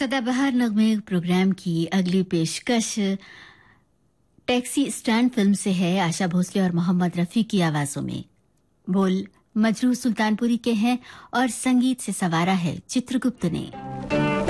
सदाबहार नगमे प्रोग्राम की अगली पेशकश टैक्सी स्टैंड फिल्म से है, आशा भोसले और मोहम्मद रफी की आवाजों में। बोल मजरू सुल्तानपुरी के हैं और संगीत से सवारा है चित्रगुप्त ने।